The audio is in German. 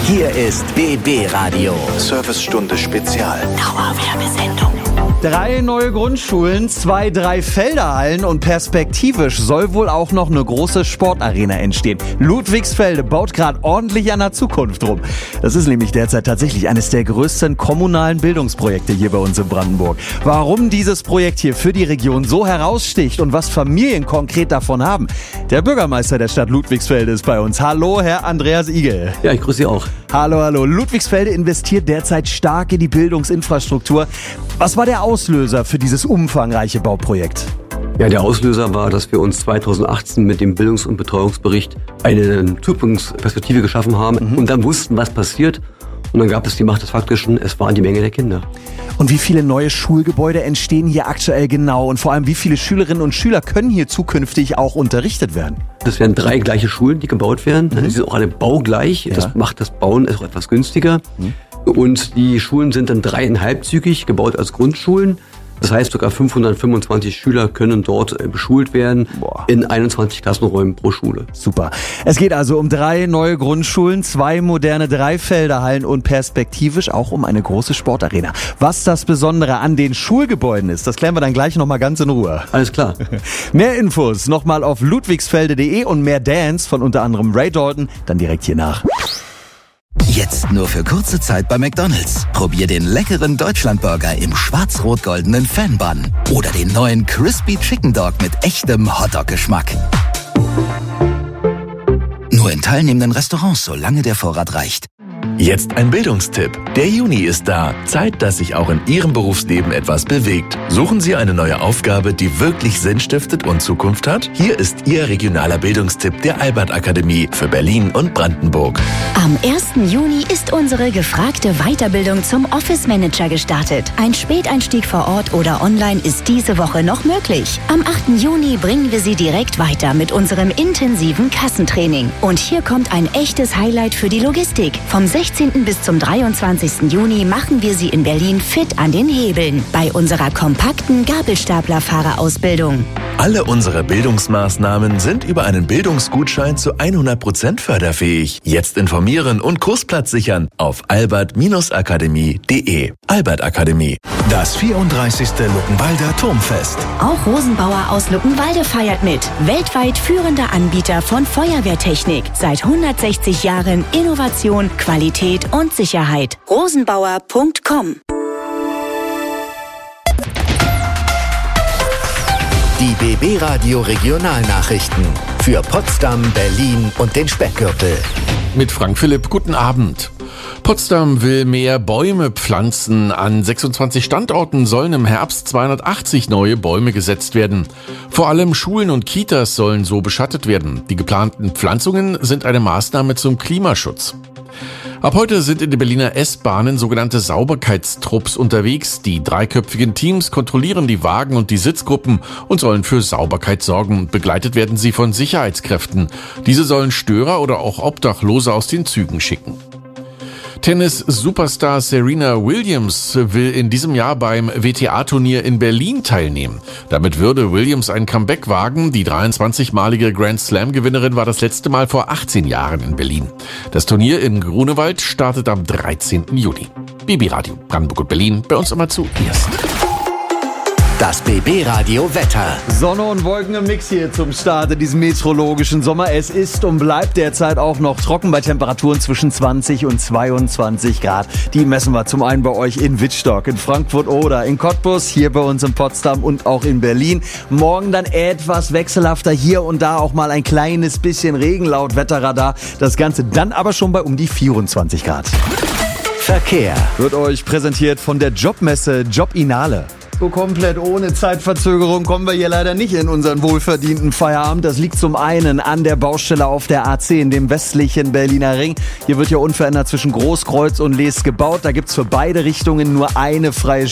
Hier ist BB Radio. Servicestunde Spezial. Dauerwerbesendung. 3 neue Grundschulen, 2 Dreifelderhallen und perspektivisch soll wohl auch noch eine große Sportarena entstehen. Ludwigsfelde baut gerade ordentlich an der Zukunft rum. Das ist nämlich derzeit tatsächlich eines der größten kommunalen Bildungsprojekte hier bei uns in Brandenburg. Warum dieses Projekt hier für die Region so heraussticht und was Familien konkret davon haben, der Bürgermeister der Stadt Ludwigsfelde ist bei uns. Hallo, Herr Andreas Igel. Ja, ich grüße Sie auch. Hallo. Ludwigsfelde investiert derzeit stark in die Bildungsinfrastruktur. Was war der Auslöser für dieses umfangreiche Bauprojekt? Ja, der Auslöser war, dass wir uns 2018 mit dem Bildungs- und Betreuungsbericht eine Zukunftsperspektive geschaffen haben und dann wussten, was passiert. Und dann gab es die Macht des Faktischen, es waren die Menge der Kinder. Und wie viele neue Schulgebäude entstehen hier aktuell genau? Und vor allem, wie viele Schülerinnen und Schüler können hier zukünftig auch unterrichtet werden? Das werden 3 gleiche Schulen, die gebaut werden. Die sind auch alle baugleich. Ja. Das macht das Bauen auch etwas günstiger. Und die Schulen sind dann 3,5-zügig gebaut als Grundschulen. Das heißt, sogar 525 Schüler können dort beschult werden in 21 Klassenräumen pro Schule. Super. Es geht also um 3 neue Grundschulen, 2 moderne Dreifelderhallen und perspektivisch auch um eine große Sportarena. Was das Besondere an den Schulgebäuden ist, das klären wir dann gleich nochmal ganz in Ruhe. Alles klar. Mehr Infos nochmal auf ludwigsfelde.de und mehr Dance von unter anderem Ray Dalton dann direkt hier nach. Jetzt nur für kurze Zeit bei McDonald's. Probier den leckeren Deutschlandburger im schwarz-rot-goldenen Fan-Bun. Oder den neuen Crispy Chicken Dog mit echtem Hotdog-Geschmack. Nur in teilnehmenden Restaurants, solange der Vorrat reicht. Jetzt ein Bildungstipp. Der Juni ist da. Zeit, dass sich auch in Ihrem Berufsleben etwas bewegt. Suchen Sie eine neue Aufgabe, die wirklich Sinn stiftet und Zukunft hat? Hier ist Ihr regionaler Bildungstipp der Albert Akademie für Berlin und Brandenburg. Am 1. Juni ist unsere gefragte Weiterbildung zum Office Manager gestartet. Ein Späteinstieg vor Ort oder online ist diese Woche noch möglich. Am 8. Juni bringen wir Sie direkt weiter mit unserem intensiven Kassentraining. Und hier kommt ein echtes Highlight für die Logistik. Vom 16. bis zum 23. Juni machen wir Sie in Berlin fit an den Hebeln bei unserer kompakten Gabelstaplerfahrerausbildung. Alle unsere Bildungsmaßnahmen sind über einen Bildungsgutschein zu 100% förderfähig. Jetzt informieren und Kursplatz sichern auf albert-akademie.de. Albert Akademie. Das 34. Luckenwalder Turmfest. Auch Rosenbauer aus Luckenwalde feiert mit. Weltweit führender Anbieter von Feuerwehrtechnik. Seit 160 Jahren Innovation, Qualität und Sicherheit. Rosenbauer.com. Die BB Radio Regionalnachrichten für Potsdam, Berlin und den Speckgürtel. Mit Frank Philipp, guten Abend. Potsdam will mehr Bäume pflanzen. An 26 Standorten sollen im Herbst 280 neue Bäume gesetzt werden. Vor allem Schulen und Kitas sollen so beschattet werden. Die geplanten Pflanzungen sind eine Maßnahme zum Klimaschutz. Ab heute sind in den Berliner S-Bahnen sogenannte Sauberkeitstrupps unterwegs. Die 3-köpfigen Teams kontrollieren die Wagen und die Sitzgruppen und sollen für Sauberkeit sorgen. Begleitet werden sie von Sicherheitskräften. Diese sollen Störer oder auch Obdachlose aus den Zügen schicken. Tennis-Superstar Serena Williams will in diesem Jahr beim WTA-Turnier in Berlin teilnehmen. Damit würde Williams ein Comeback wagen. Die 23-malige Grand-Slam-Gewinnerin war das letzte Mal vor 18 Jahren in Berlin. Das Turnier in Grunewald startet am 13. Juni. BB Radio Brandenburg und Berlin, bei uns immer zuerst. Das BB Radio Wetter. Sonne und Wolken im Mix hier zum Start in diesem meteorologischen Sommer. Es ist und bleibt derzeit auch noch trocken bei Temperaturen zwischen 20 und 22 Grad. Die messen wir zum einen bei euch in Wittstock, in Frankfurt oder in Cottbus, hier bei uns in Potsdam und auch in Berlin. Morgen dann etwas wechselhafter, hier und da auch mal ein kleines bisschen Regen laut Wetterradar. Das Ganze dann aber schon bei um die 24 Grad. Verkehr Wird euch präsentiert von der Jobmesse Jobinale. So komplett ohne Zeitverzögerung kommen wir hier leider nicht in unseren wohlverdienten Feierabend. Das liegt zum einen an der Baustelle auf der A10, dem westlichen Berliner Ring. Hier wird ja unverändert zwischen Großkreuz und Lees gebaut. Da gibt's für beide Richtungen nur eine freie